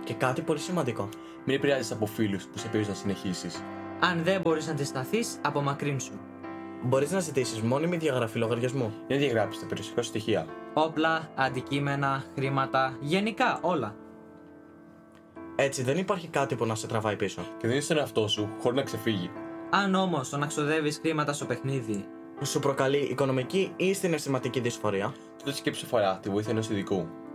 Και κάτι πολύ σημαντικό. Μην επηρεάζεσαι από φίλους που σε πείζουν να συνεχίσεις. Αν δεν μπορείς να αντισταθείς, απομακρύνσου. Μπορείς να ζητήσεις μόνιμη διαγραφή λογαριασμού. Για να διαγράψεις τα περιουσιακά σου στοιχεία. Όπλα, αντικείμενα, χρήματα, γενικά όλα. Έτσι δεν υπάρχει κάτι που να σε τραβάει πίσω. Και δίνεις τον εαυτό σου χωρίς να ξεφύγει. Αν όμως το να ξοδεύεις χρήματα στο παιχνίδι Σου προκαλεί οικονομική ή συναισθηματική δυσφορία. Τότε σκέψου φορά τη βοήθεια ενός ειδικού.